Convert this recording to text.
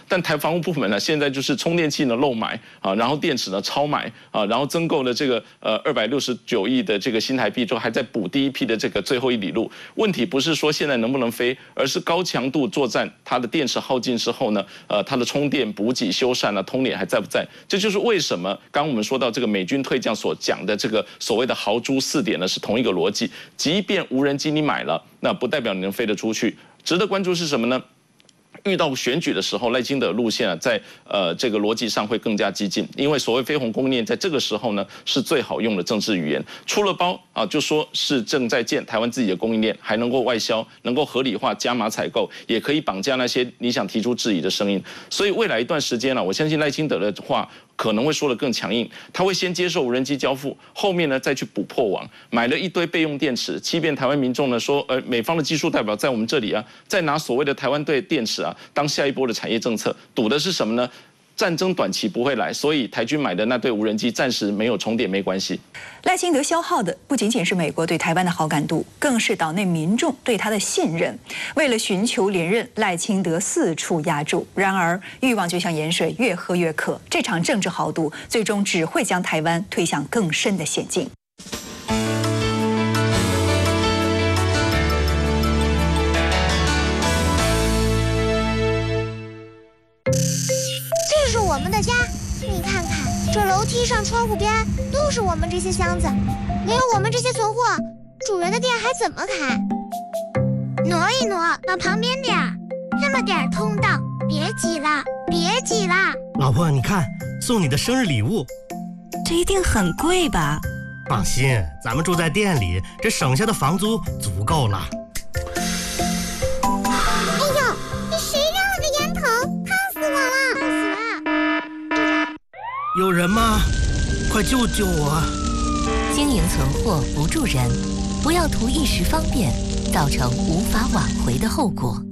但台防务部门呢，现在就是充电器呢漏买啊，然后电池呢超买啊，然后增购了这个269亿的这个新台币之后，还在补第一批的这个最后1里路。问题不是说现在能不能飞，而是高强度作战，它的电池耗尽之后呢，它的充电、补给、修缮啊、通联还在不在？这就是为什么刚刚我们说到这个美军退将所讲的这个所谓的豪猪4点呢，是同一个逻辑。即便无人机你买了，那不代表你能飞得出去。值得关注是什么呢？遇到选举的时候，赖清德路线啊，在这个逻辑上会更加激进，因为所谓飞鸿供应链在这个时候呢是最好用的政治语言。出了包啊，就说是正在建台湾自己的供应链，还能够外销，能够合理化加码采购，也可以绑架那些你想提出质疑的声音。所以未来一段时间呢，我相信赖清德的话可能会说得更强硬，他会先接受无人机交付，后面呢再去补破网，买了一堆备用电池，欺骗台湾民众呢说，美方的技术代表在我们这里啊，再拿所谓的台湾队电池啊当下一波的产业政策，赌的是什么呢？战争短期不会来，所以台军买的那对无人机暂时没有重叠没关系。 赖清德消耗的不仅仅是美国对台湾的好感度，更是岛内民众对他的信任。为了寻求连任，赖清德四处压注。然而，欲望就像盐水，越喝越渴。这场政治豪赌，最终只会将台湾推向更深的险境。 我们的家，你看看，这楼梯上、窗户边都是我们这些箱子，没有我们这些存货，主人的店还怎么开？挪一挪，往旁边点儿，这么点通道，别挤了，别挤了。 老婆，你看，送你的生日礼物， 这一定很贵吧？ 放心，咱们住在店里，这省下的房租足够了。 哎呦，这谁让了个烟头？烫死我了！ 有人吗？快救救我！ 经营存货不助人，不要图一时方便，造成无法挽回的后果。